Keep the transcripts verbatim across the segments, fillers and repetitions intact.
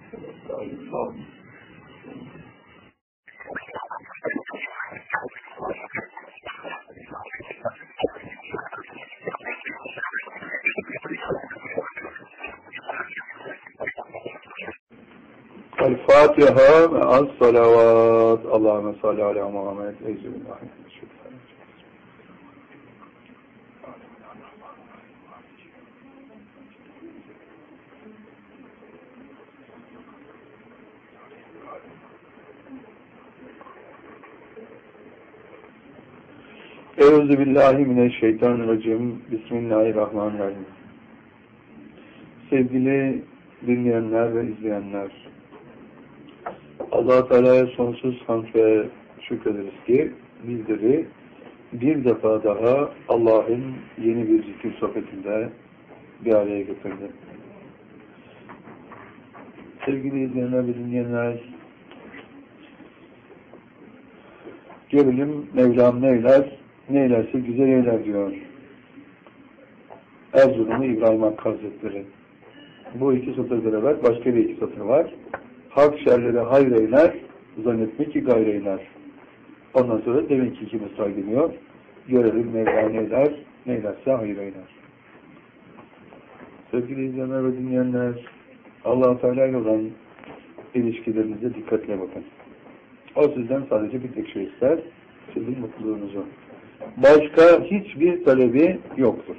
El-Fatiha ve as-salavat. Allahümme salli ala Muhammed. Euzubillahimineşşeytanirracim. Bismillahirrahmanirrahim. Sevgili dinleyenler ve izleyenler, Allah-u Teala'ya sonsuz hamd ve şükrederiz ki bizleri bir defa daha Allah'ın yeni bir zikir sohbetinde bir araya getirdi. Sevgili izleyenler ve dinleyenler, görelim Mevlam neyler, neylerse güzel eyler diyor Erzurumlu İbrahim Hakkı Hazretleri. Bu iki satır beraber başka bir iki satır var. Hak şerlere hayır eyler, zannetme ki gayr eyler. Ondan sonra deminki iki mısra geliyor. Görelim Mevla neyler, neylerse hayır eyler. Sevgili izleyenler ve dinleyenler, Allah-u Teala ile olan ilişkilerinize dikkatle bakın. O sizden sadece bir tek şey ister, sizin mutluluğunuzu. Başka hiçbir talebi yoktur.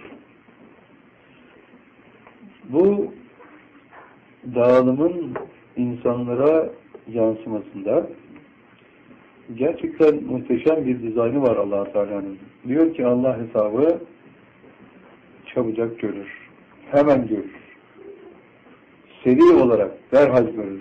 Bu dağılımın insanlara yansımasında gerçekten muhteşem bir dizaynı var Allah-u Teala'nın. Diyor ki Allah hesabı çabucak görür. Hemen görür. Seri olarak derhal görür.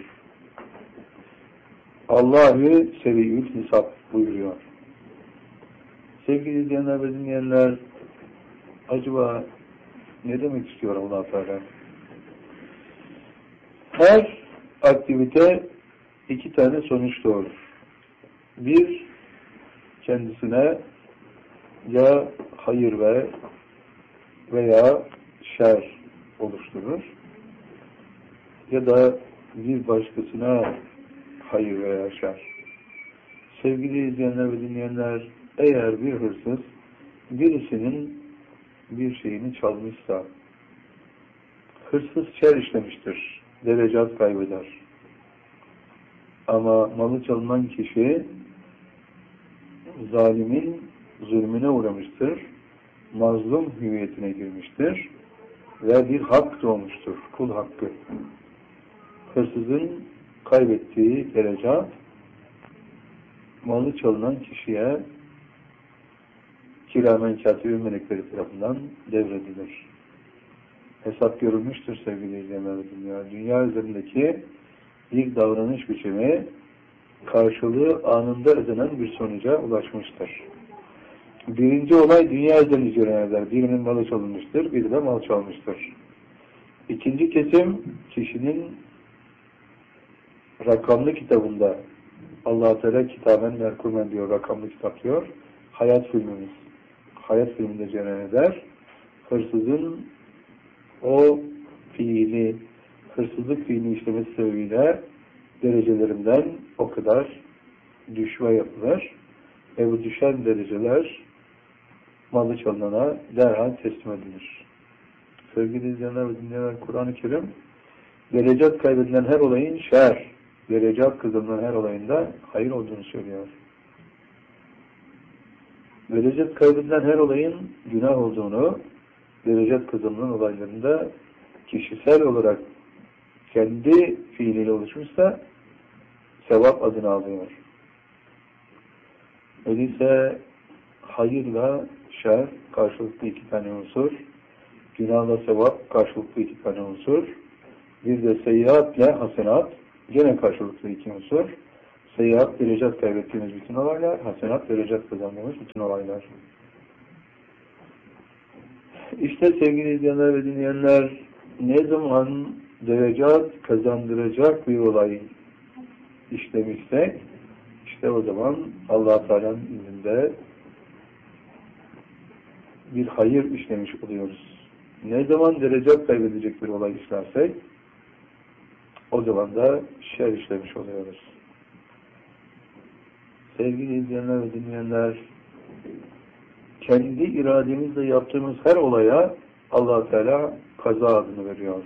Allah'ı seri'ül hesap buyuruyor. Sevgili izleyenler ve dinleyenler, acaba ne demek istiyor Allah-u Teala? Her aktivite iki tane sonuç doğurur. Bir, kendisine ya hayır ve veya şer oluşturur ya da bir başkasına hayır veya şer. Sevgili izleyenler ve dinleyenler, eğer bir hırsız birisinin bir şeyini çalmışsa, hırsız şer işlemiştir, derecat kaybeder. Ama malı çalınan kişi zalimin zulmüne uğramıştır, mazlum hüviyetine girmiştir ve bir hak doğmuştur, kul hakkı. Hırsızın kaybettiği derecat, malı çalınan kişiye kiramen katibin melekleri tarafından devredilir. Hesap görülmüştür sevgili izleyenler. Dünya, dünya üzerindeki ilk davranış biçimi karşılığı anında ödenen bir sonuca ulaşmıştır. Birinci olay dünya üzerinde cereyan eder. Birinin malı çalınmıştır, biri de mal çalmıştır. İkinci kesim kişinin rakamlı kitabında, Allah-u Teala kitaben merkumen diyor, rakamlı kitap diyor. Hayat filmimiz. Hayat filminde cereyan eder. Hırsızın o fiili, hırsızlık fiilini işlemesi sebebiyle derecelerinden o kadar düşme yapılır. Ve bu düşen dereceler malı çalınana derhal teslim edilir. Sevgili izleyenler ve dinleyenler, Kur'an-ı Kerim derecat kaybedilen her olayın şer, derecat kazanılan her olayında hayır olduğunu söylüyor. Derecat kaybedilen her olayın günah olduğunu, derecat kazanılan olaylarında kişisel olarak kendi fiiliyle oluşmuşsa sevap adını alıyor. Öyleyse hayırla şer karşılıklı iki tane unsur, günahla sevap karşılıklı iki tane unsur, bir de seyyiatle hasenat gene karşılıklı iki unsur. Seyyiat derecat kaybettiğimiz bütün olaylar, hasenat derecat kazandığımız bütün olaylar. İşte sevgili izleyenler ve dinleyenler, ne zaman derecat kazandıracak bir olay işlemişsek, işte o zaman Allah-u Teala'nın izniyle bir hayır işlemiş oluyoruz. Ne zaman derecat kaybedecek bir olay işlersek, o zaman da şer işlemiş oluyoruz. Sevgili izleyenler ve dinleyenler, kendi irademizle yaptığımız her olaya Allah Teala kaza adını veriyor.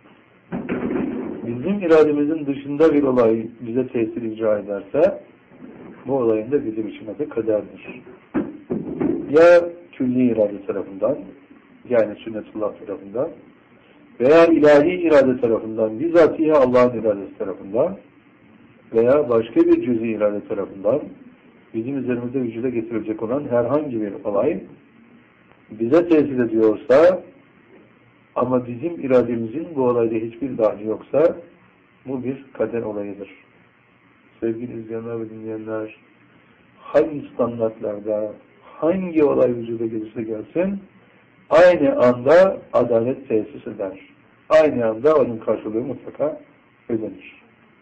Bizim irademizin dışında bir olay bize tesir icra ederse, bu olayın da bizim için adı kaderdir. Ya külli irade tarafından, yani sünnetullah tarafından, veya ilahi irade tarafından, bizatihi Allah'ın iradesi tarafından, veya başka bir cüz-i irade tarafından, bizim üzerimizde vücuda getirecek olan herhangi bir olay, bize tesir ediyorsa, ama bizim irademizin bu olayda hiçbir dahli yoksa, bu bir kader olayıdır. Sevgili izleyenler ve dinleyenler, hangi standartlarda, hangi olay vücuda gelirse gelsin, aynı anda adalet tesis eder. Aynı anda onun karşılığı mutlaka ödenir.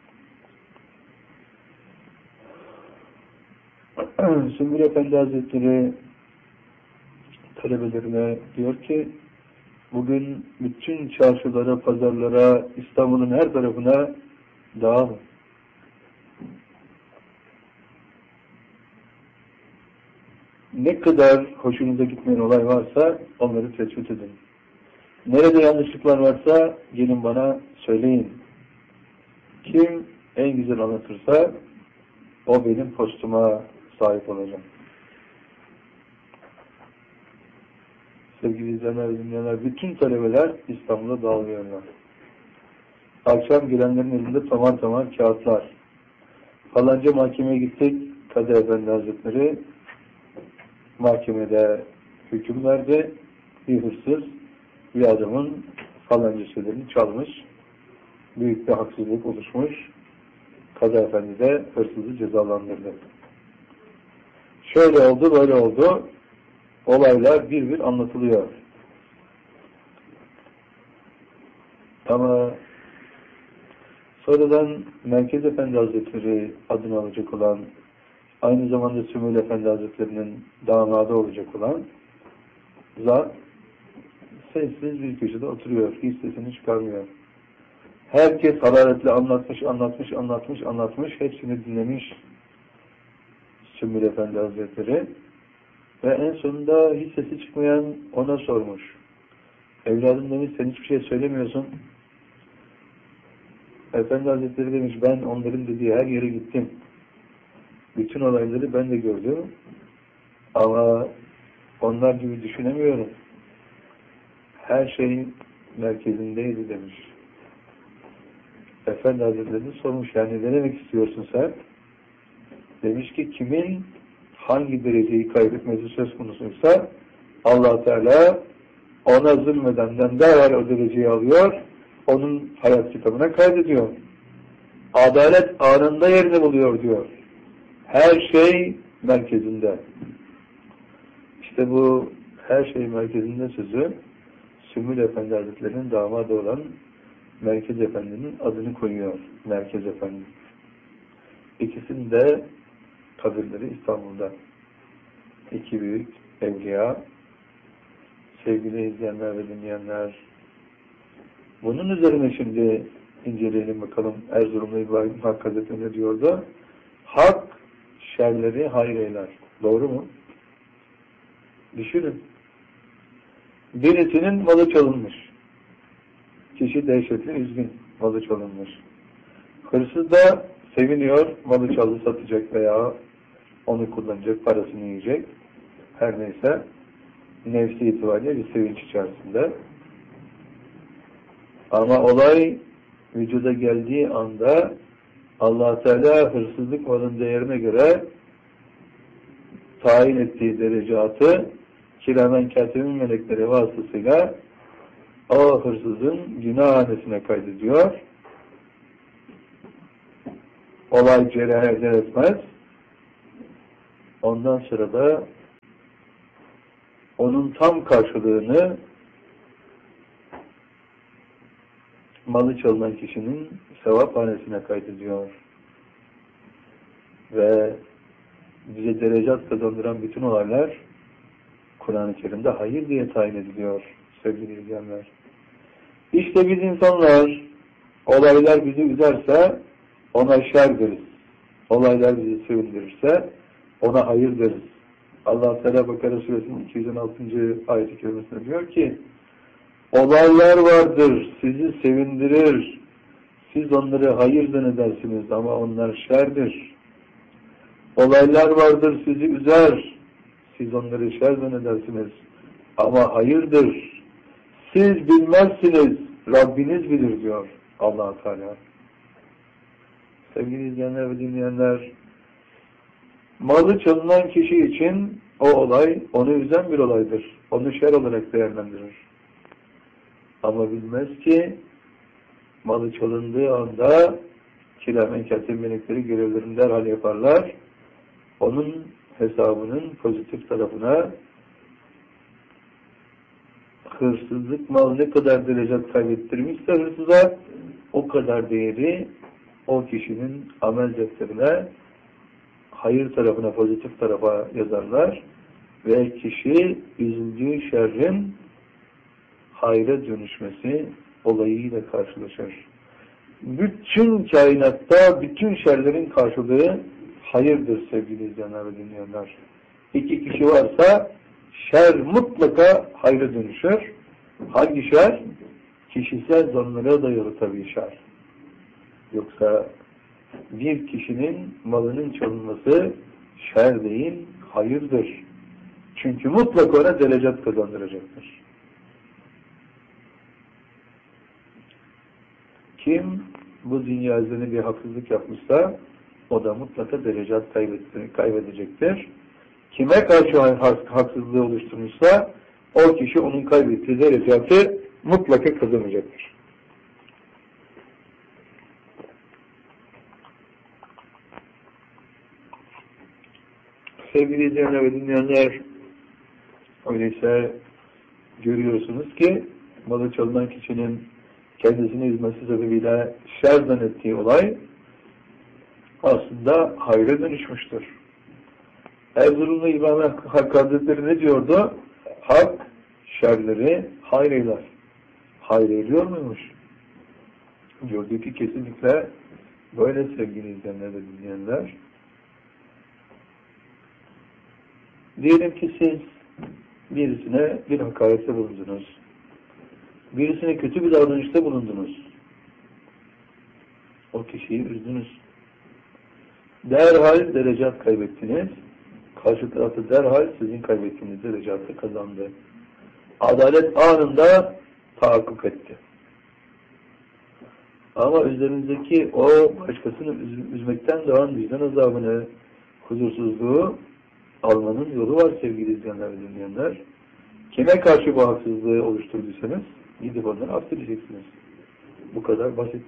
Sümbül Efendi Hazretleri talebelerine diyor ki, bugün bütün çarşılara, pazarlara, İstanbul'un her tarafına dağılın. Ne kadar hoşunuza gitmeyen olay varsa onları tespit edin. Nerede yanlışlıklar varsa gelin bana söyleyin. Kim en güzel anlatırsa o benim postuma sahip olacak. Sevgili izleyenler ve dinleyenler, bütün talebeler İstanbul'a dağılıyorlar. Akşam gelenlerin elinde tamam tamam kağıtlar. Falanca mahkemeye gittik, Kadı Efendi Hazretleri mahkemede hüküm verdi. Bir hırsız bir adamın falanca şeylerini çalmış. Büyük bir haksızlık oluşmuş. Kadı Efendi de hırsızı cezalandırdı. Şöyle oldu, böyle oldu. Olaylar bir bir anlatılıyor. Ama sonradan Merkez Efendi Hazretleri adını alacak olan, aynı zamanda Sümbül Efendi Hazretleri'nin damadı olacak olan zat sessiz bir köşede oturuyor. Hiç sesini çıkarmıyor. Herkes hararetle anlatmış, anlatmış, anlatmış, anlatmış. Hepsini dinlemiş Sümbül Efendi Hazretleri. Ve en sonunda hiç sesi çıkmayan ona sormuş. Evladım demiş, sen hiçbir şey söylemiyorsun. Efendi Hazretleri demiş, ben onların dediği her yere gittim. Bütün olayları ben de gördüm. Ama onlar gibi düşünemiyorum. Her şeyin merkezindeydi demiş. Efendi Hazretleri sormuş, yani ne demek istiyorsun sen? Demiş ki, kimin hangi dereceyi kaybetmesi söz konusuysa Allah Teala ona zulmedenden derhal o dereceyi alıyor, onun hayat kitabına kaydediyor. Adalet anında yerini buluyor diyor. Her şey merkezinde. İşte bu her şey merkezinde sözü Sümbül Efendi Hazretleri'nin damadı olan Merkez Efendi'nin adını koyuyor. Merkez Efendi. İkisinin de kabirleri İstanbul'da. İki büyük evliya. Sevgili izleyenler ve dinleyenler, bunun üzerine şimdi inceleyelim bakalım. Erzurumlu İbrahim Hak Hazretleri ne diyordu? Hak şerleri hayır eyler. Doğru mu? Düşünün. Birisinin malı çalınmış. Kişi dehşetli, üzgün. Malı çalınmış. Hırsız da seviniyor. Malı çaldı satacak veya onu kullanacak, parasını yiyecek. Her neyse. Nefsi itibariyle bir sevinç içerisinde. Ama olay vücuda geldiği anda Allah Teala hırsızlık malın değerine göre tayin ettiği derecatı kiramen katibin melekleri vasıtasıyla o hırsızın günahhanesine kaydediyor. Olay cereyan eder etmez. Ondan sonra da onun tam karşılığını malı çalınan kişinin sevaphanesine kaydediyor. Ve bize derecat kazandıran bütün olaylar Kur'an-ı Kerim'de hayır diye tayin ediliyor sevgili izleyenler. İşte biz insanlar Olaylar bizi üzerse ona şer deriz. Olaylar bizi sevindirirse ona hayır deriz. Allah Teala Bakara Suresinin iki yüz on altıncı ayet-i kerimesinde diyor ki olaylar vardır, sizi sevindirir. Siz onları hayır zannedersiniz ama onlar şerdir. Olaylar vardır, sizi üzer. Siz onları şer zannedersiniz ama hayırdır. Siz bilmezsiniz, Rabbiniz bilir diyor Allah Teala. Sevgili izleyenler ve dinleyenler, malı çalınan kişi için o olay onu üzen bir olaydır. Onu şer olarak değerlendirir. Ama bilmez ki malı çalındığı anda kilamen katip melekleri görevlerini derhal yaparlar. Onun hesabının pozitif tarafına hırsızlık mal ne kadar derece kaybettirmişse hırsıza o kadar değeri o kişinin amel defterine hayır tarafına, pozitif tarafa yazarlar ve kişi üzüldüğü şerrin hayra dönüşmesi olayıyla karşılaşır. Bütün kainatta, bütün şerlerin karşılığı hayırdır sevgili izleyenler ve dinleyenler. İki kişi varsa şer mutlaka hayra dönüşür. Hangi şer? Kişisel zorunlara dayalı tabii şer. Yoksa bir kişinin malının çalınması şer değil, hayırdır. Çünkü mutlaka ona derecat kazandıracaktır. Kim bu dünya üzerine bir haksızlık yapmışsa o da mutlaka derecat kaybedecektir. Kime karşı haksızlığı oluşturmuşsa o kişi onun kaybettiği derecatı mutlaka kazanacaktır. Sevgili izleyenler ve dinleyenler, öyleyse görüyorsunuz ki malı çalınan kişinin kendisini üzmesi sebebiyle şer zannettiği olay aslında hayra dönüşmüştür. Erzurumlu İbrahim Hakkı Hazretleri ne diyordu? Hak şerleri hayreyler. Hayreyliyor muymuş? Diyordu ki kesinlikle böyle sevgili izleyenler ve dinleyenler. Diyelim ki siz birisine bir hakarette bulundunuz. Birisine kötü bir davranışta bulundunuz. O kişiyi üzdünüz. Derhal derecat kaybettiniz. Karşı tarafı derhal sizin kaybettiğiniz derecatı kazandı. Adalet anında tahakkuk etti. Ama üzerinizdeki o başkasını üz üzmekten doğan vicdan azabını, huzursuzluğu almanın yolu var sevgili izleyenler ve dinleyenler. Kime karşı bu haksızlığı oluşturduysanız gidip onları affedeceksiniz. Bu kadar basit.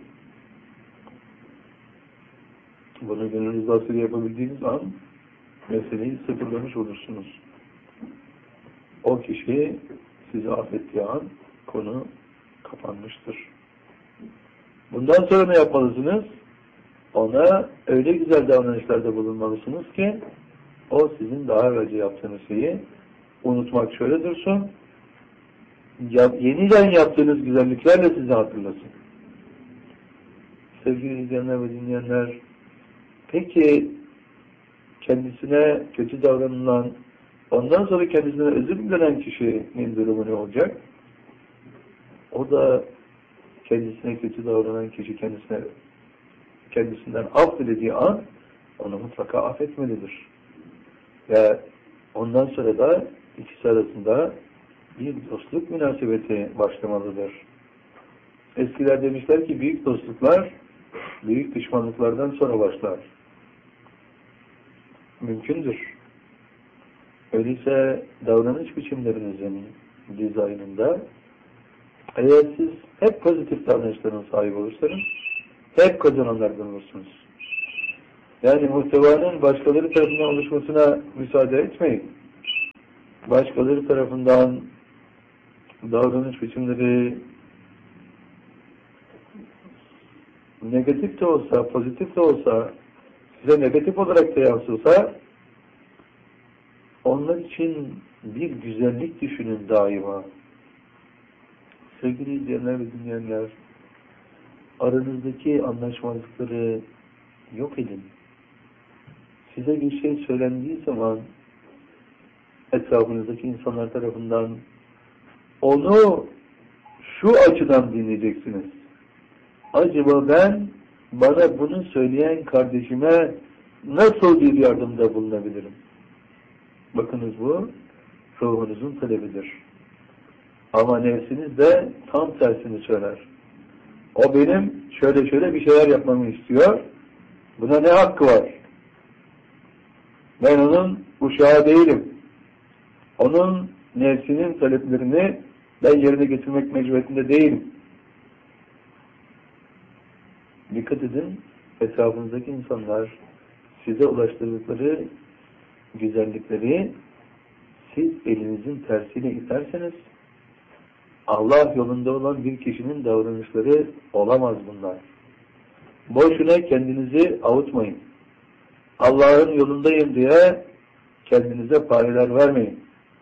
Bunu gönlünüzde asıl yapabildiğiniz an meseleyi sıfırlamış olursunuz. O kişi sizi affettiği an konu kapanmıştır. Bundan sonra ne yapmalısınız? Ona öyle güzel davranışlarda bulunmalısınız ki o sizin daha evvelce yaptığınız şeyi unutmak şöyle dursun, yap, yeniden yaptığınız güzelliklerle sizi hatırlasın. Sevgili izleyenler ve dinleyenler, peki kendisine kötü davranılan, ondan sonra kendisine özür dileyen kişinin durumu ne olacak? O da kendisine kötü davranan kişi kendisine kendisinden affedildiği an onu mutlaka affetmelidir. Ve ondan sonra da ikisi arasında bir dostluk münasebeti başlamalıdır. Eskiler demişler ki büyük dostluklar büyük düşmanlıklardan sonra başlar. Mümkündür. Öyleyse davranış biçimlerinizin dizaynında eğer siz hep pozitif davranışların sahibi olursanız hep kazananlardan olursunuz. Yani muhtevanın başkaları tarafından oluşmasına müsaade etmeyin. Başkaları tarafından davranış biçimleri negatif de olsa, pozitif de olsa, size negatif olarak da yansılsa, onlar için bir güzellik düşünün daima. Sevgili izleyenler ve dinleyenler, aranızdaki anlaşmazlıkları yok edin. Size bir şey söylendiği zaman etrafınızdaki insanlar tarafından onu şu açıdan dinleyeceksiniz. Acaba ben bana bunu söyleyen kardeşime nasıl bir yardımda bulunabilirim? Bakınız, bu ruhunuzun talebidir. Ama nefsiniz de tam tersini söyler. O benim şöyle şöyle bir şeyler yapmamı istiyor. Buna ne hakkı var? Ben onun uşağı değilim. Onun nefsinin taleplerini ben yerine getirmek mecburiyetinde değilim. Dikkat edin, etrafınızdaki insanlar size ulaştırdıkları güzellikleri siz elinizin tersiyle iterseniz Allah yolunda olan bir kişinin davranışları olamaz bunlar. Boşuna kendinizi avutmayın. Allah'ın yolundayım diye kendinize payeler vermeyin.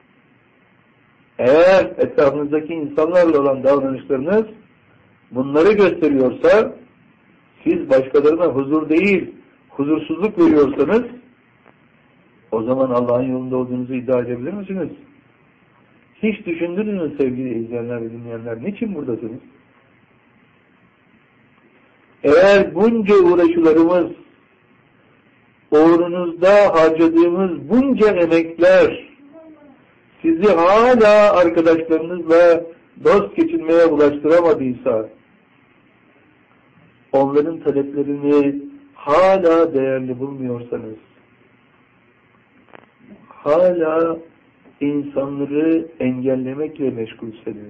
Eğer etrafınızdaki insanlarla olan davranışlarınız bunları gösteriyorsa, siz başkalarına huzur değil, huzursuzluk veriyorsanız, o zaman Allah'ın yolunda olduğunuzu iddia edebilir misiniz? Hiç düşündünüz mü sevgili izleyenler ve dinleyenler? Niçin buradasınız? Eğer bunca uğraşılarımız, uğrunuzda harcadığımız bunca emekler sizi hala arkadaşlarınızla dost geçinmeye ulaştıramadıysa, onların taleplerini hala değerli bulmuyorsanız, hala insanları engellemekle meşgulseniz,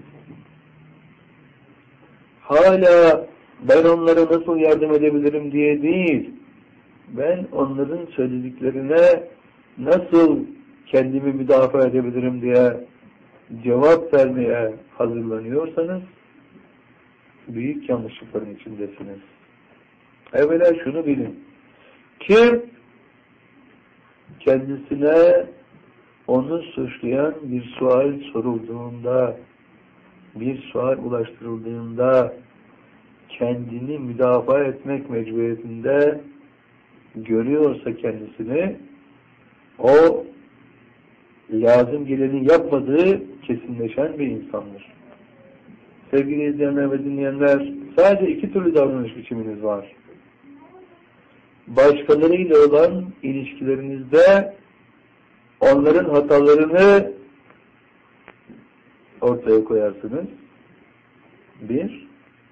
hala ben onlara nasıl yardım edebilirim diye değil, ben onların söylediklerine nasıl kendimi müdafaa edebilirim diye cevap vermeye hazırlanıyorsanız, büyük yanlışlıkların içindesiniz. Evvela şunu bilin. Kim kendisine onu suçlayan bir sual sorulduğunda, bir sual ulaştırıldığında kendini müdafaa etmek mecburiyetinde görüyorsa kendisini, o lazım geleni yapmadığı kesinleşen bir insandır. Sevgili izleyenler ve dinleyenler, sadece iki türlü davranış biçiminiz var. Başkalarıyla olan ilişkilerinizde onların hatalarını ortaya koyarsınız. Bir.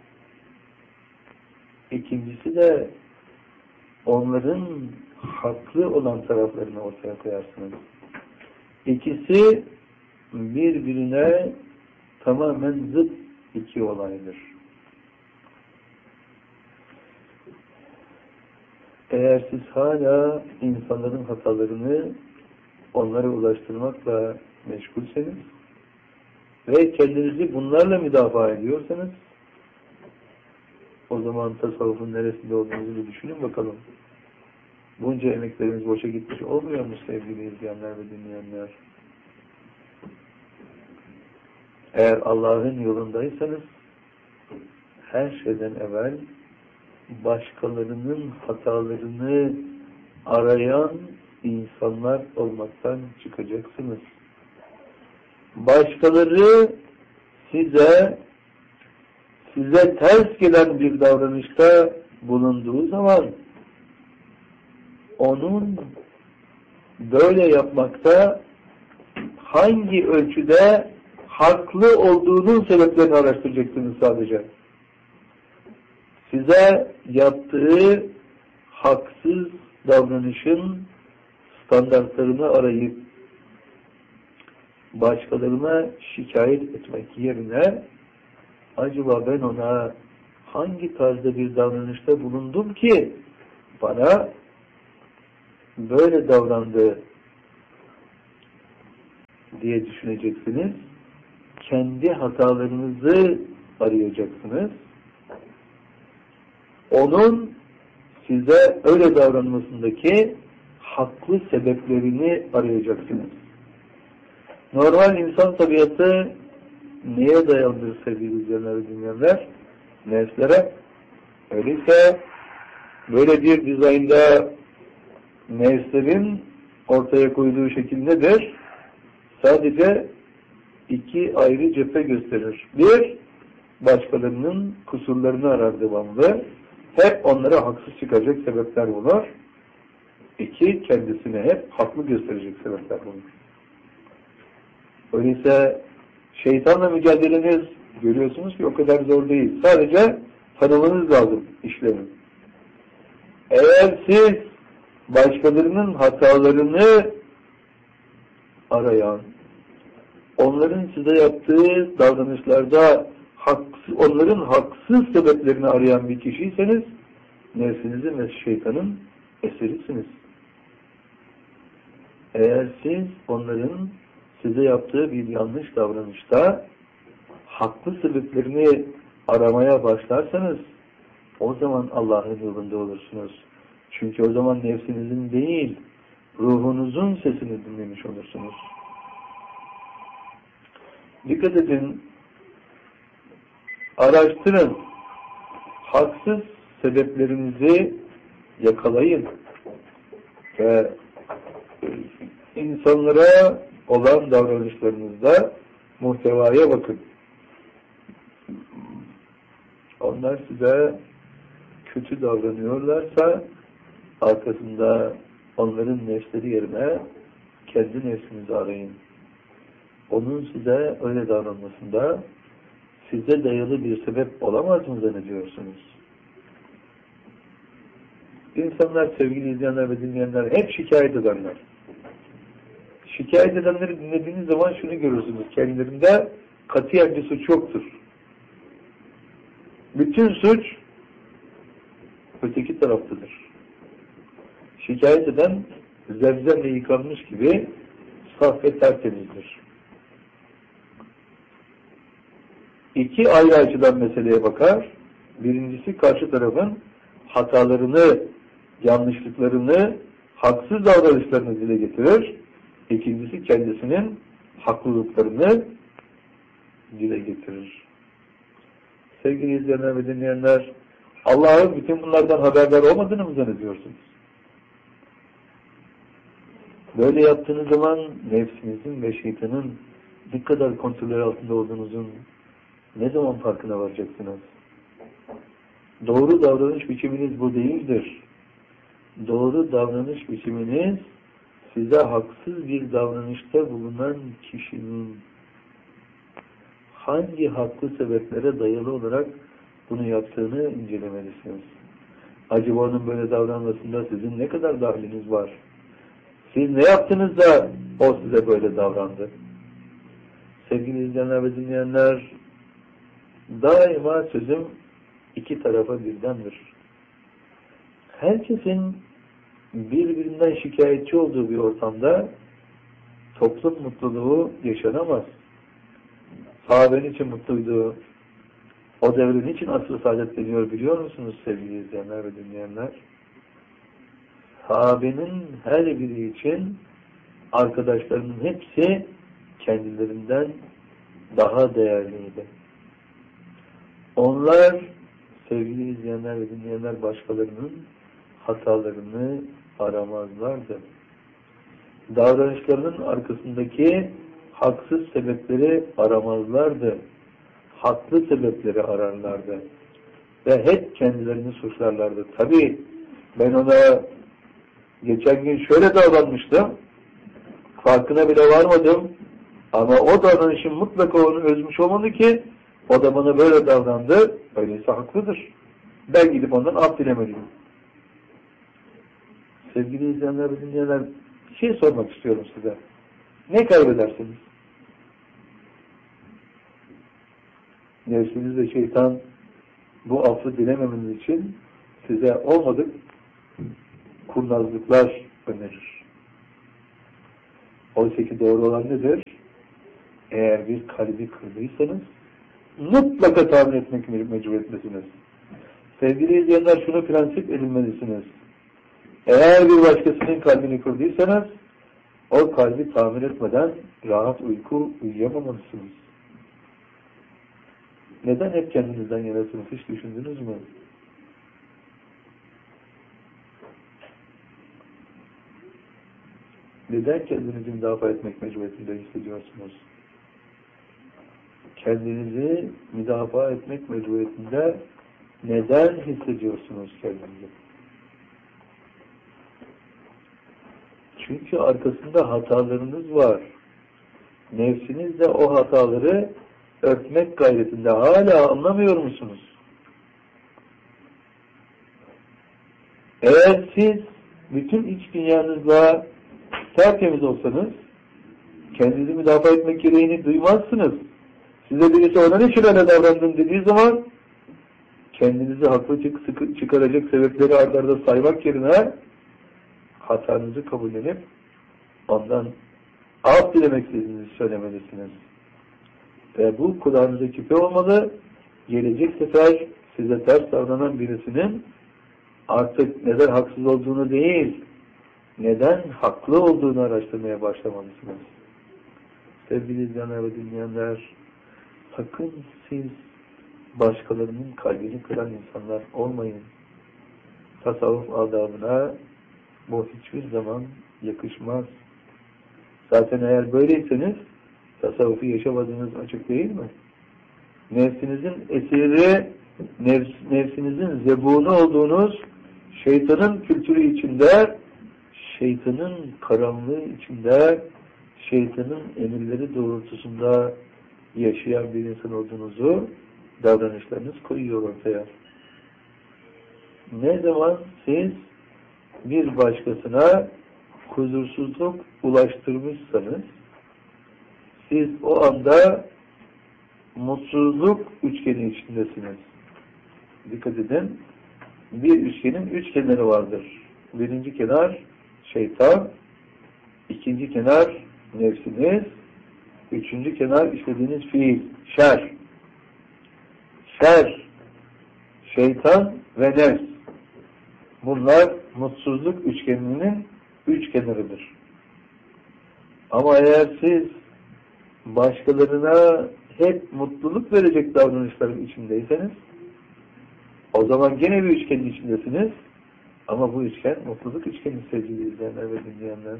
İkincisi de onların haklı olan taraflarını ortaya koyarsınız. İkisi birbirine tamamen zıt iki olaydır. Eğer siz hala insanların hatalarını onlara ulaştırmakla meşgulseniz ve kendinizi bunlarla müdafaa ediyorsanız, o zaman tasavvufun neresinde olduğunuzu bir düşünün bakalım. Bunca emeklerimiz boşa gitmiş olmuyor mu sevgili izleyenler ve dinleyenler? Eğer Allah'ın yolundaysanız, her şeyden evvel başkalarının hatalarını arayan insanlar olmaktan çıkacaksınız. Başkaları size size ters gelen bir davranışta bulunduğu zaman onun böyle yapmakta hangi ölçüde haklı olduğunun sebeplerini araştıracaksınız sadece. Size yaptığı haksız davranışın standartlarını arayıp başkalarına şikayet etmek yerine, acaba ben ona hangi tarzda bir davranışta bulundum ki bana böyle davrandı diye düşüneceksiniz. Kendi hatalarınızı arayacaksınız. Onun size öyle davranmasındaki haklı sebeplerini arayacaksınız. Normal insan tabiatı neye dayandır sevgili izleyenler ve dinleyenler? Nefslere. Öyleyse böyle bir dizaynda nefslerin ortaya koyduğu şekil nedir? Sadece iki ayrı cephe gösterir. Bir, başkalarının kusurlarını arar devamlı. Hep onlara haksız çıkacak sebepler bulur. İki, kendisine hep haklı gösterecek sebepler bulur. Öyleyse şeytanla mücadeleniz görüyorsunuz ki o kadar zor değil. Sadece tanımanız lazım işlemi. Eğer siz başkalarının hatalarını arayan, onların size yaptığı davranışlarda haksız, onların haksız sebeplerini arayan bir kişiyseniz nefsinizin ve şeytanın esirisiniz. Eğer siz onların size yaptığı bir yanlış davranışta haklı sebeplerini aramaya başlarsanız o zaman Allah'ın yolunda olursunuz. Çünkü o zaman nefsinizin değil, ruhunuzun sesini dinlemiş olursunuz. Dikkat edin, araştırın, haksız sebeplerinizi yakalayın ve insanlara olan davranışlarınızda muhtevaya bakın. Onlar size kötü davranıyorlarsa arkasında onların nefsleri yerine kendi nefsinizi arayın. Onun size öyle davranmasında size dayalı bir sebep olamaz mı zannediyorsunuz? İnsanlar, sevgili izleyenler ve dinleyenler hep şikayet edenler. Şikayet edenleri dinlediğiniz zaman şunu görürsünüz. Kendilerinde katiyen bir suç yoktur. Bütün suç öteki taraftadır. Şikayet eden zemzemle yıkanmış gibi saf ve tertemizdir. İki ayrı açıdan meseleye bakar. Birincisi karşı tarafın hatalarını, yanlışlıklarını, haksız davranışlarını dile getirir. İkincisi kendisinin haklılıklarını dile getirir. Sevgili izleyenler ve dinleyenler, Allah'ın bütün bunlardan haberdar olmadığını mı zannediyorsunuz? Böyle yaptığınız zaman nefsinizin ve şeytanın ne kadar kontrolü altında olduğunuzun ne zaman farkına varacaksınız? Doğru davranış biçiminiz bu değildir. Doğru davranış biçiminiz size haksız bir davranışta bulunan kişinin hangi haklı sebeplere dayalı olarak bunu yaptığını incelemelisiniz. Acaba onun böyle davranmasında sizin ne kadar dahiliniz var? Siz ne yaptınız da o size böyle davrandı? Sevgili izleyenler ve dinleyenler, daima sözüm iki tarafa birdendir. Herkesin birbirinden şikayetçi olduğu bir ortamda toplum mutluluğu yaşanamaz. Sahabenin için mutluydu. O devrin için asr-ı saadet deniyor biliyor musunuz sevgili izleyenler ve dinleyenler? Sahabenin her biri için arkadaşlarının hepsi kendilerinden daha değerliydi. Onlar sevgili izleyenler ve dinleyenler başkalarının hatalarını aramazlardı. Davranışlarının arkasındaki haksız sebepleri aramazlardı. Haklı sebepleri ararlardı. Ve hep kendilerini suçlarlardı. Tabii ben ona geçen gün şöyle davranmıştım. Farkına bile varmadım. Ama o davranışın mutlaka onu özmüş olmalı ki o da bana böyle davrandı. Öyleyse haklıdır. Ben gidip ondan af dilemeliyim. Sevgili izleyenler ve dinleyenler, bir şey sormak istiyorum size. Ne kaybedersiniz? Nefsiniz ve şeytan bu affı dilememeniz için size olmadık kurnazlıklar önerir. Oysa ki doğru olan nedir? Eğer bir kalbi kırdıysanız mutlaka tamir etmek mecbur etmesiniz. Sevgili izleyenler, şunu prensip edinmelisiniz. Eğer bir başkasının kalbini kırdıysanız o kalbi tamir etmeden rahat uyku uyuyamamalısınız. Neden hep kendinizden yanasınız? Hiç düşündünüz mü? Neden kendinizi müdafaa etmek mecburiyetinde hissediyorsunuz? Kendinizi müdafaa etmek mecburiyetinde neden hissediyorsunuz kendinizi? Çünkü arkasında hatalarınız var. Nefsiniz de o hataları örtmek gayretinde. Hala anlamıyor musunuz? Eğer siz bütün iç dünyanızla tertemiz olsanız, kendinizi müdafaa etmek gereğini duymazsınız. Size birisi ona ne şöyle davrandın dediği zaman, kendinizi haklı çık çıkaracak sebepleri ardarda saymak yerine, hatanızı kabullenip, ondan af dilemek istediğinizi söylemelisiniz. Ve bu kulağınıza küpe olmalı, gelecek sefer size ters davranan birisinin, artık neden haksız olduğunu değil, neden haklı olduğunu araştırmaya başlamalısınız. Sevgili izleyenler ve dinleyenler, sakın siz başkalarının kalbini kıran insanlar olmayın. Tasavvuf adabına bu hiçbir zaman yakışmaz. Zaten eğer böyleyseniz tasavvufu yaşamadığınız açık değil mi? Nefsinizin esiri, nefs, nefsinizin zebunu olduğunuz şeytanın kültürü içinde, şeytanın karanlığı içinde, şeytanın emirleri doğrultusunda yaşayan bir insan olduğunuzu davranışlarınız koyuyor ortaya. Ne zaman siz bir başkasına huzursuzluk ulaştırmışsanız, siz o anda mutsuzluk üçgeni içindesiniz. Dikkat edin, bir üçgenin üç kenarı vardır. Birinci kenar şeytan, ikinci kenar nefsiniz, üçüncü kenar işlediğiniz fiil, şer. Şer, şeytan ve nefs. Bunlar mutsuzluk üçgeninin üç kenarıdır. Ama eğer siz başkalarına hep mutluluk verecek davranışların içindeyseniz, o zaman gene bir üçgenin içindesiniz. Ama bu üçgen mutluluk üçgeni sevgili izleyenler ve dinleyenler.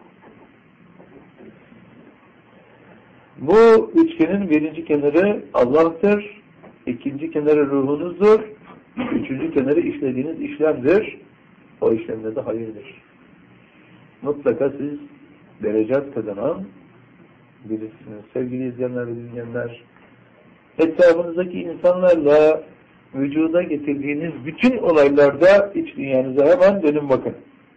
Bu üçgenin birinci kenarı Allah'tır, ikinci kenarı ruhunuzdur, üçüncü kenarı işlediğiniz işlemdir. O işlemde de hayırdır. Mutlaka siz derecat kazanan birisiniz. Sevgili izleyenler ve dinleyenler, etrafınızdaki insanlarla vücuda getirdiğiniz bütün olaylarda iç dünyanıza hemen dönün bakın.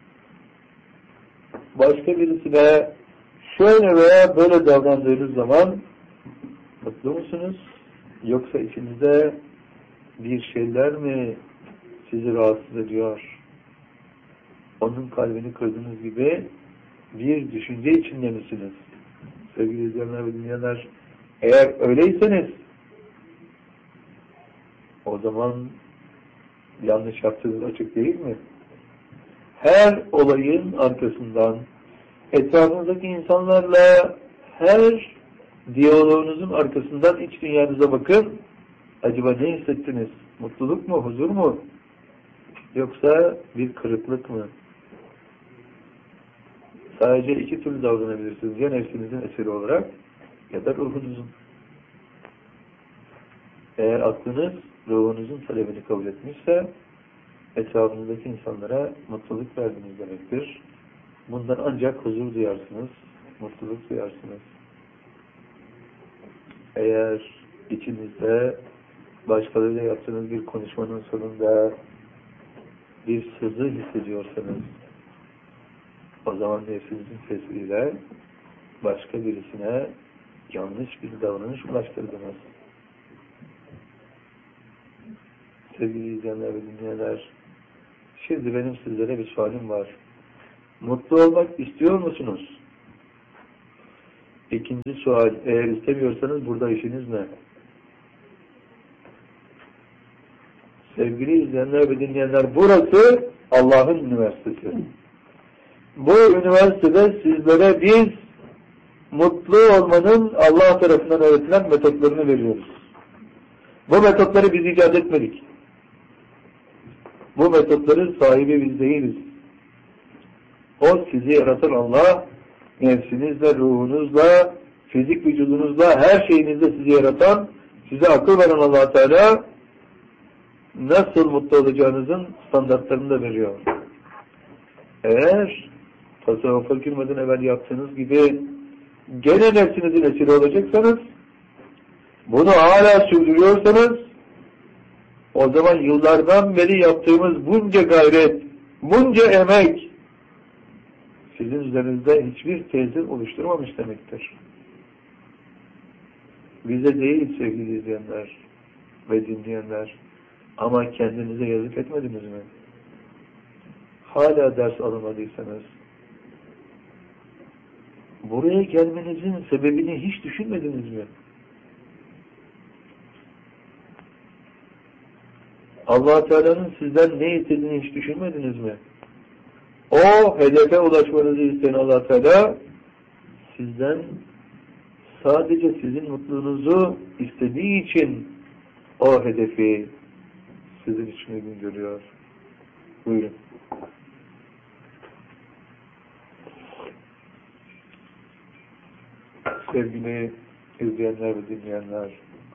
Başka birisine şöyle veya böyle davrandığınız zaman mutlu musunuz? Yoksa içinizde bir şeyler mi sizi rahatsız ediyor? Onun kalbini kırdığınız gibi bir düşünce içinde misiniz? Sevgili izleyenler ve dinleyenler, eğer öyleyseniz o zaman yanlış yaptığınız açık değil mi? Her olayın arkasından etrafınızdaki insanlarla her diyaloğunuzun arkasından iç dünyanıza bakın. Acaba ne hissettiniz? Mutluluk mu? Huzur mu? Yoksa bir kırıklık mı? Sadece iki türlü davranabilirsiniz. Ya nefsinizin eseri olarak ya da ruhunuzun. Eğer aklınız ruhunuzun talebini kabul etmişse etrafınızdaki insanlara mutluluk verdiniz demektir. Bundan ancak huzur duyarsınız, mutluluk duyarsınız. Eğer içinizde başkalarıyla yaptığınız bir konuşmanın sonunda bir sızı hissediyorsanız, o zaman nefsinizin tesiriyle başka birisine yanlış bir davranış ulaştırdınız. Sevgili izleyenler ve dinleyenler, şimdi benim sizlere bir sualim var. Mutlu olmak istiyor musunuz? İkinci sual, eğer istemiyorsanız burada işiniz ne? Sevgili izleyenler ve dinleyenler, burası Allah'ın üniversitesi. Bu üniversitede sizlere biz mutlu olmanın Allah tarafından öğretilen metotlarını veriyoruz. Bu metotları biz icat etmedik. Bu metotların sahibi biz değiliz. O sizi yaratan Allah, nefsinizle, ruhunuzla, fizik vücudunuzla, her şeyinizle sizi yaratan, size akıl veren Allah Teala nasıl mutlu olacağınızın standartlarını da veriyor. Eğer tasavvufa girmeden evvel yaptığınız gibi gene nefsinizin esiri olacaksanız, bunu hala sürdürüyorsanız, o zaman yıllardan beri yaptığımız bunca gayret, bunca emek sizin üzerinizde hiçbir tesir oluşturmamış demektir. Bize değil sevgili izleyenler ve dinleyenler, ama kendinize yazık etmediniz mi? Hala ders alamadıysanız, buraya gelmenizin sebebini hiç düşünmediniz mi? Allah Teala'nın sizden ne istediğini hiç düşünmediniz mi? O hedefe ulaşmanızı isteyen Allah Teala sizden sadece sizin mutluluğunuzu istediği için o hedefi sizin için uygun görüyor. Buyurun. Sevgili izleyenler ve dinleyenler,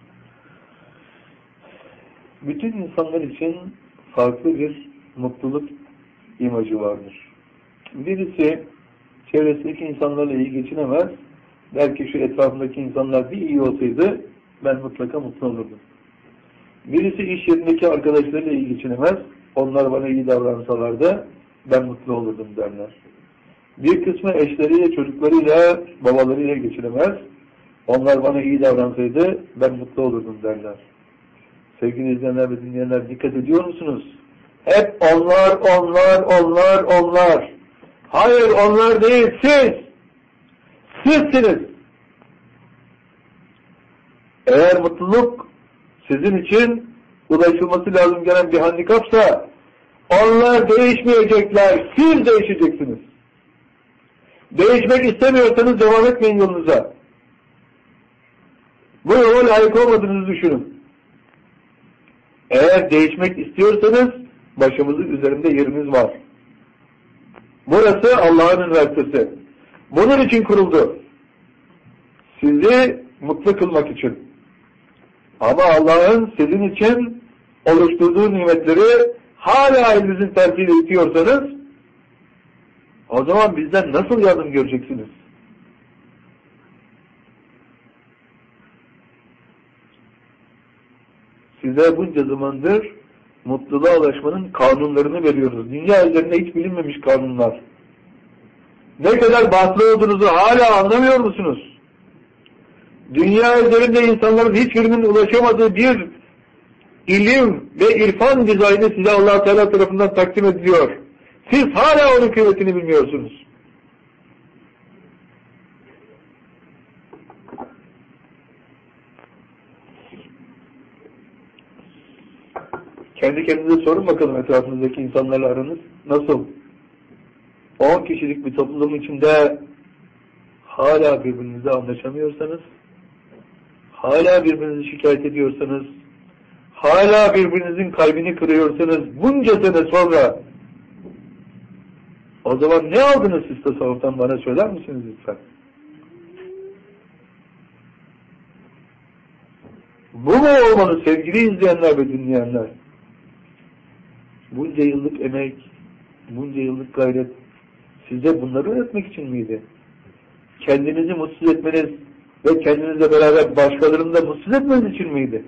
bütün insanlar için farklı bir mutluluk imajı vardır. Birisi çevresindeki insanlarla iyi geçinemez, der ki şu etrafındaki insanlar bir iyi olsaydı ben mutlaka mutlu olurdum. Birisi iş yerindeki arkadaşlarıyla iyi geçinemez, onlar bana iyi davransalardı ben mutlu olurdum derler. Bir kısmı eşleriyle, çocuklarıyla, babalarıyla geçinemez, onlar bana iyi davransaydı ben mutlu olurdum derler. Sevgili izleyenler ve dinleyenler, dikkat ediyor musunuz? Hep onlar, onlar, onlar, onlar. Hayır, onlar değil, siz. Sizsiniz. Eğer mutluluk sizin için ulaşılması lazım gelen bir handikapsa, onlar değişmeyecekler, siz değişeceksiniz. Değişmek istemiyorsanız devam etmeyin yolunuza. Bu yola layık olmadığınızı düşünün. Eğer değişmek istiyorsanız başımızın üzerinde yeriniz var. Burası Allah'ın üniversitesi. Bunun için kuruldu. Sizi mutlu kılmak için. Ama Allah'ın sizin için oluşturduğu nimetleri hala elinizin tersiyle itiyorsanız, o zaman bizden nasıl yardım göreceksiniz? Size bunca zamandır mutluluğa ulaşmanın kanunlarını veriyoruz. Dünya üzerinde hiç bilinmemiş kanunlar. Ne kadar batıl olduğunuzu hala anlamıyor musunuz? Dünya üzerinde insanların hiçbirinin ulaşamadığı bir ilim ve irfan dizaynı size Allah Teala tarafından takdim ediliyor. Siz hala onun kıymetini bilmiyorsunuz. Kendi kendinize sorun bakalım, etrafınızdaki insanlarla aranız nasıl? on kişilik bir toplum içinde hala birbirinizle anlaşamıyorsanız, hala birbirinizi şikayet ediyorsanız, hala birbirinizin kalbini kırıyorsanız bunca sene sonra, o zaman ne aldınız siz tasavvuftan, bana söyler misiniz lütfen? Bu mu olmalı sevgili izleyenler ve dinleyenler? Bunca yıllık emek, bunca yıllık gayret size bunları öğretmek için miydi? Kendinizi mutsuz etmeniz ve kendinizle beraber başkalarını da mutsuz etmeniz için miydi?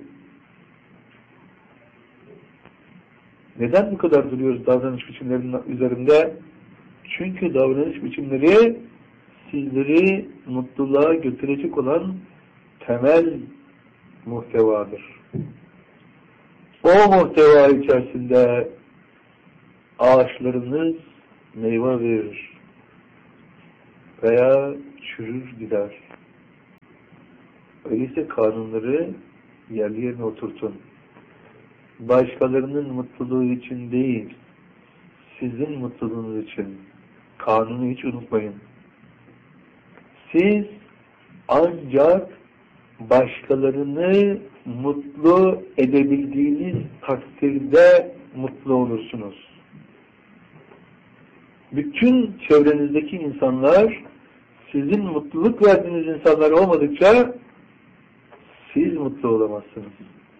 Neden bu kadar duruyoruz davranış biçimlerinin üzerinde? Çünkü davranış biçimleri sizleri mutluluğa götürecek olan temel muhtevadır. O muhteva içerisinde ağaçlarınız meyve verir veya çürür gider. Öyleyse kanunları yerli yerine oturtun. Başkalarının mutluluğu için değil, sizin mutluluğunuz için. Kanunu hiç unutmayın. Siz ancak başkalarını mutlu edebildiğiniz takdirde mutlu olursunuz. Bütün çevrenizdeki insanlar Sizin mutluluk verdiğiniz insanlar olmadıkça siz mutlu olamazsınız.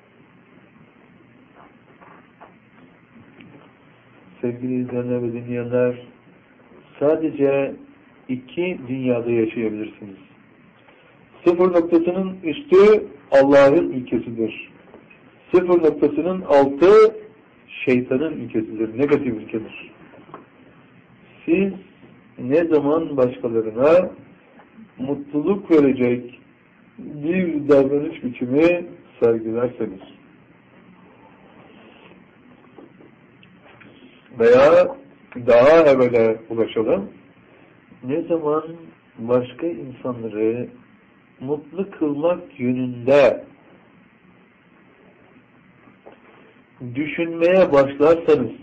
Sevgili izleyenler ve dinleyenler, sadece iki dünyada yaşayabilirsiniz. Sıfır noktasının üstü Allah'ın ilkesidir. Sıfır noktasının altı şeytanın ilkesidir, negatif ilkedir. Siz ne zaman başkalarına mutluluk verecek bir davranış biçimi sergilerseniz veya daha evvela ulaşalım, ne zaman başka insanları mutlu kılmak yönünde düşünmeye başlarsanız,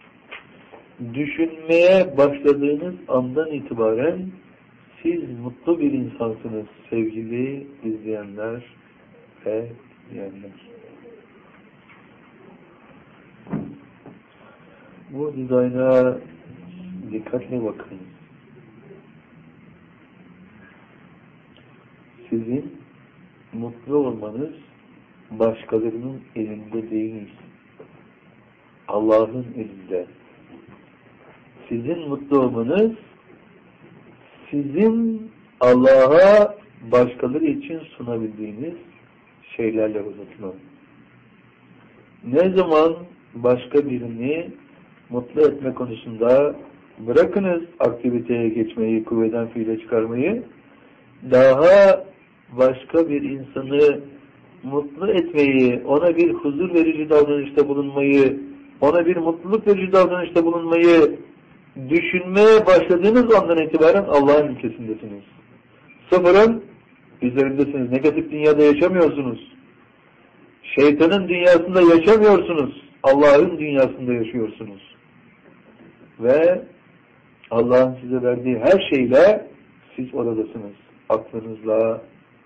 düşünmeye başladığınız andan itibaren siz mutlu bir insansınız sevgili izleyenler ve dinleyenler. Bu dizayna dikkatle bakın. Sizin mutlu olmanız başkalarının elinde değil, Allah'ın elinde. Sizin mutlu olmanız sizin Allah'a başkaları için sunabildiğiniz şeylerle unutma. Ne zaman başka birini mutlu etme konusunda bırakınız aktiviteye geçmeyi, kuvveden fiile çıkarmayı, daha başka bir insanı mutlu etmeyi, ona bir huzur verici davranışta bulunmayı, ona bir mutluluk verici davranışta bulunmayı düşünmeye başladığınız andan itibaren Allah'ın ülkesindesiniz. Sıfırın üzerindesiniz. Negatif dünyada yaşamıyorsunuz. Şeytanın dünyasında yaşamıyorsunuz. Allah'ın dünyasında yaşıyorsunuz. Ve Allah'ın size verdiği her şeyle siz oradasınız. Aklınızla,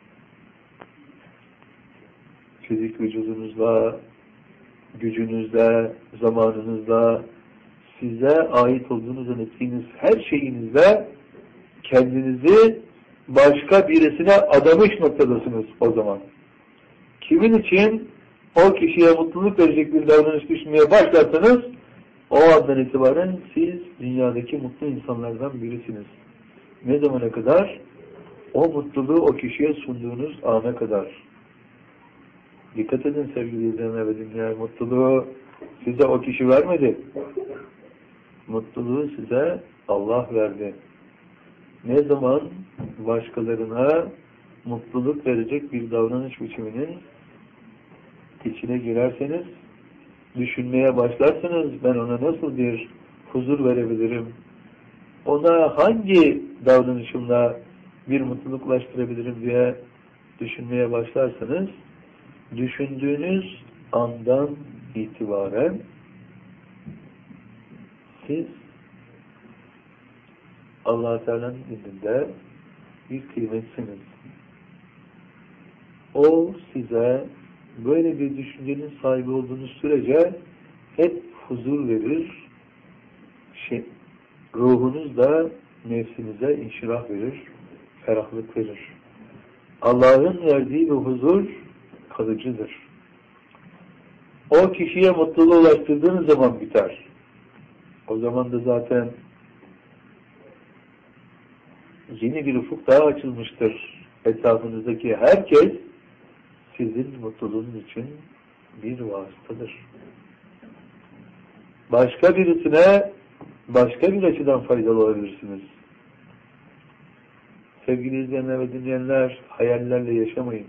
fizik vücudunuzla, gücünüzle, zamanınızla, size ait olduğunu zannettiğiniz her şeyinizle kendinizi başka birisine adamış noktadasınız o zaman. Kimin için o kişiye mutluluk verecek bir davranış düşünmeye başlarsanız o andan itibaren siz dünyadaki mutlu insanlardan birisiniz. Ne zamana kadar? O mutluluğu o kişiye sunduğunuz ana kadar. Dikkat edin sevgili izleyenler ve dinleyenler, mutluluğu size o kişi vermedi. Mutluluğu size Allah verdi. Ne zaman başkalarına mutluluk verecek bir davranış biçiminin içine girerseniz, düşünmeye başlarsanız ben ona nasıl bir huzur verebilirim, ona hangi davranışımla bir mutluluk ulaştırabilirim diye düşünmeye başlarsanız, düşündüğünüz andan itibaren siz Allah-u Teala'nın indinde bir kıymetsiniz. O size böyle bir düşüncenin sahibi olduğunuz sürece hep huzur verir, şey, ruhunuz da nefsinize inşirah verir, ferahlık verir. Allah'ın verdiği bu huzur kalıcıdır. O kişiye mutluluğu ulaştırdığınız zaman biter. O zaman da zaten yeni bir ufuk daha açılmıştır. Etrafınızdaki herkes sizin mutluluğunuz için bir vasıtadır. Başka birisine başka bir açıdan faydalı olabilirsiniz. Sevgili izleyenler ve dinleyenler, hayallerle yaşamayın.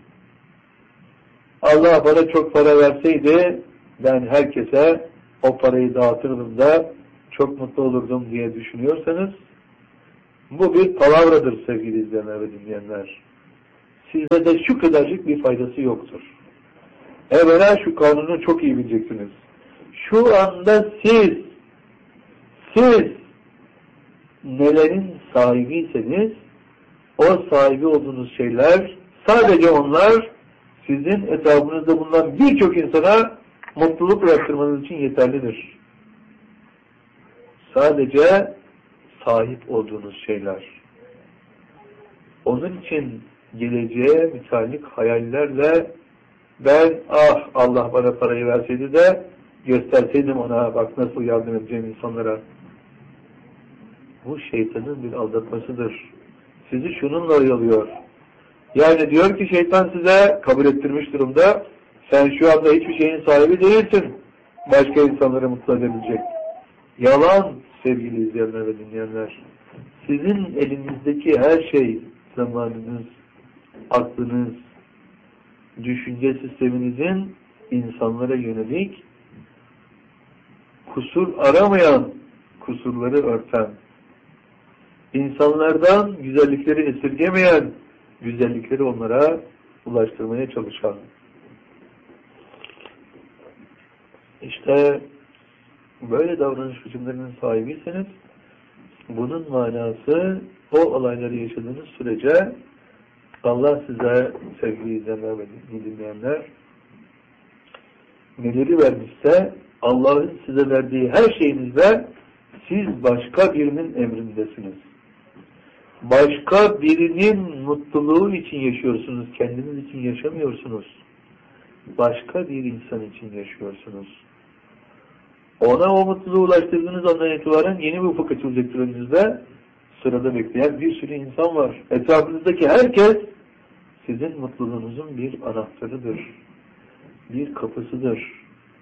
Allah bana çok para verseydi ben herkese o parayı dağıtırdım da çok mutlu olurdum diye düşünüyorsanız bu bir palavradır sevgili izleyenler ve dinleyenler. Size de şu kadarcık bir faydası yoktur. Evvela şu kanunu çok iyi bileceksiniz. Şu anda siz siz nelerin sahibiyseniz o sahibi olduğunuz şeyler, sadece onlar sizin etrafınızda bulunan birçok insana mutluluk ulaştırmanız için yeterlidir. Sadece sahip olduğunuz şeyler. onun için geleceğe müteallik hayallerle ben ah Allah bana parayı verseydi de gösterseydim ona bak nasıl yardım edeceğim insanlara. Bu şeytanın bir aldatmasıdır. Sizi şununla oyalıyor. Yani diyor ki şeytan size kabul ettirmiş durumda sen şu anda hiçbir şeyin sahibi değilsin. Başka insanları mutlu edebilecek. Yalan sevgili izleyenler ve dinleyenler. Sizin elinizdeki her şey zamanınız, aklınız, düşünce sisteminizin insanlara yönelik kusur aramayan, kusurları örten, insanlardan güzellikleri esirgemeyen, güzellikleri onlara ulaştırmaya çalışan. İşte böyle davranış biçimlerinin sahibiyseniz bunun manası o olayları yaşadığınız sürece Allah size sevgili izleyenler ve dinleyenler neleri vermişse Allah'ın size verdiği her şeyinizde siz başka birinin emrindesiniz. Başka birinin mutluluğu için yaşıyorsunuz. Kendiniz için yaşamıyorsunuz. Başka bir insan için yaşıyorsunuz. Ona o mutluluğu ulaştırdığınız andan itibaren yeni bir ufuk açılacaktır önünüzde. Sırada bekleyen bir sürü insan var. Etrafınızdaki herkes sizin mutluluğunuzun bir anahtarıdır. Bir kapısıdır.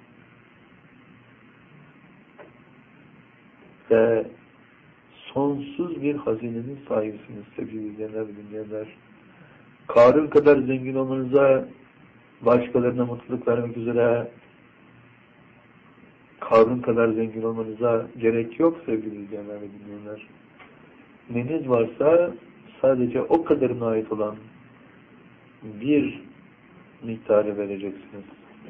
Ve sonsuz bir hazinenin sahibisiniz sevgili izleyenler ve dinleyenler. Karun kadar zengin olmanıza, başkalarına mutluluk vermek üzere Karun kadar zengin olmanıza gerek yok sevgili izleyenler ve dinleyenler. Neniz varsa sadece o kadarına ait olan bir miktarı vereceksiniz.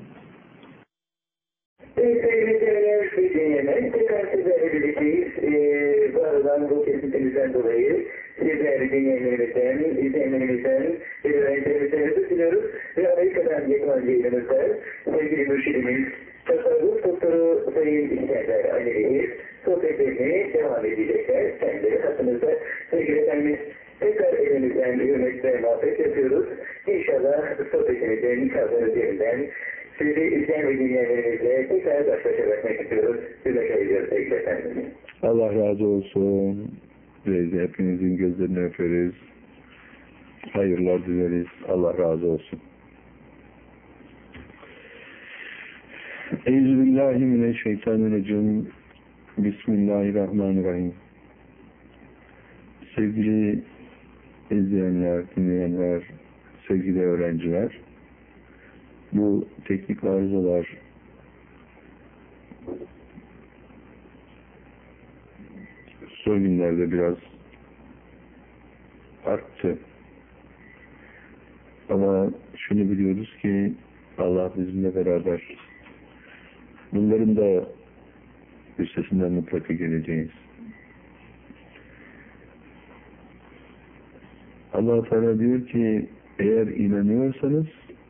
Sevgili dinleyenler, tekrar sizlerle birlikteyiz. Ee, bu aradan bu kesintimizden dolayı sizlerle dinleyenlerimizden, izleyenlerimizden ve öğrencilerimizden diliyoruz. Ve Amerika'dan yakın yayınımızda sevgili mürşidimiz, tasavvuf doktoru Sayın İskender Ali Reis sohbetlerini devam edecekler. Kendileri hakkınızda sevgili efendimiz tekrar elimizden hürmetle muhabbet yapıyoruz. İnşallah sohbetimizden, nikahların üzerinden sizi izleyen ve dinleyenlerimizle tekrar baş başa bırakmak istiyoruz. Hürmetle ediyoruz sevgili efendimiz. Allah razı olsun. Biz hepinizin gözlerini öperiz. Hayırlar dileriz. Allah razı olsun. Euzubillahimineşşeytanirracim. Bismillahirrahmanirrahim. Sevgili izleyenler, dinleyenler, sevgili öğrenciler, bu teknik arızalar son günlerde biraz arttı. Ama şunu biliyoruz ki Allah bizimle beraber. Bunların da üstesinden mutlaka geleceğiz. Allah Teala diyor ki eğer inanıyorsanız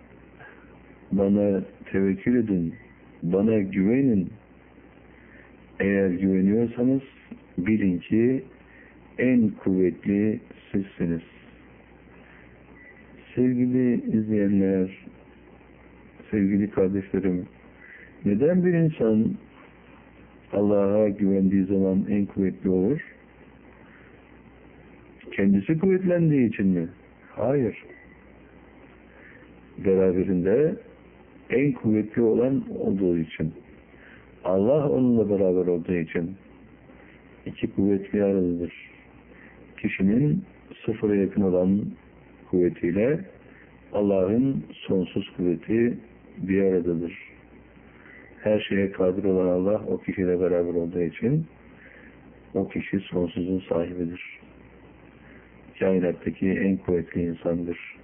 bana tevekkül edin, bana güvenin. Eğer güveniyorsanız bilin ki en kuvvetli sizsiniz. Sevgili izleyenler, sevgili kardeşlerim, neden bir insan Allah'a güvendiği zaman en kuvvetli olur? Kendisi kuvvetlendiği için mi? Hayır. Beraberinde en kuvvetli olan olduğu için. Allah onunla beraber olduğu için. İki kuvvetli arasıdır. Kişinin sıfıra yakın olan kuvvetiyle Allah'ın sonsuz kuvveti bir aradadır. Her şeye kadir olan Allah o kişiyle beraber olduğu için o kişi sonsuzun sahibidir. Kainattaki en kuvvetli insandır.